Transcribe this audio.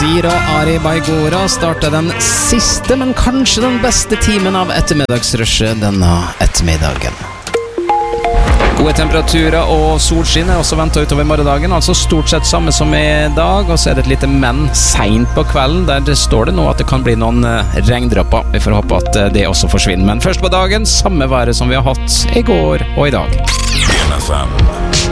Nasir og Ari Baigora starter den siste, men kanskje den beste timen av ettermiddagsrushet denne ettermiddagen. Gode temperaturer og solskinn er også ventet utover morgendagen, altså stort sett samme som i dag, og så er det et lite men sent på kvelden, der det står det nå at det kan bli noen regndropper. Vi får håpe at det også forsvinner, men først på dagen, samme været som vi har hatt i går og i dag. NFM